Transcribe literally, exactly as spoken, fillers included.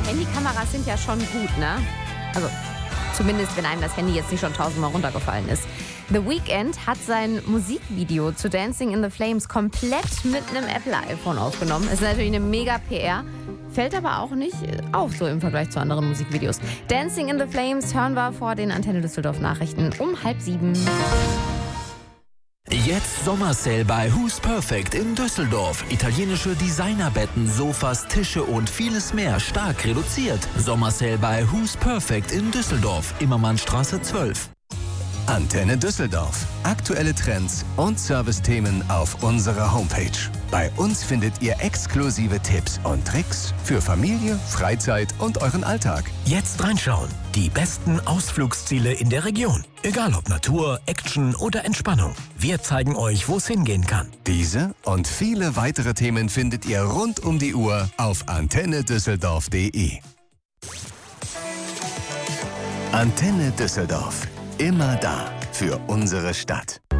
Handykameras sind ja schon gut, ne? Also zumindest, wenn einem das Handy jetzt nicht schon tausendmal runtergefallen ist. The Weeknd hat sein Musikvideo zu Dancing in the Flames komplett mit einem Apple-iPhone aufgenommen. Ist natürlich eine mega P R. Fällt aber auch nicht auf so im Vergleich zu anderen Musikvideos. Dancing in the Flames hören wir vor den Antenne Düsseldorf Nachrichten um halb sieben. Jetzt Sommersale bei Who's Perfect in Düsseldorf. Italienische Designerbetten, Sofas, Tische und vieles mehr stark reduziert. Sommersale bei Who's Perfect in Düsseldorf, Immermannstraße zwölf. Antenne Düsseldorf. Aktuelle Trends und Servicethemen auf unserer Homepage. Bei uns findet ihr exklusive Tipps und Tricks für Familie, Freizeit und euren Alltag. Jetzt reinschauen. Die besten Ausflugsziele in der Region. Egal ob Natur, Action oder Entspannung. Wir zeigen euch, wo es hingehen kann. Diese und viele weitere Themen findet ihr rund um die Uhr auf antenne düsseldorf punkt de. Antenne Düsseldorf. Immer da für unsere Stadt.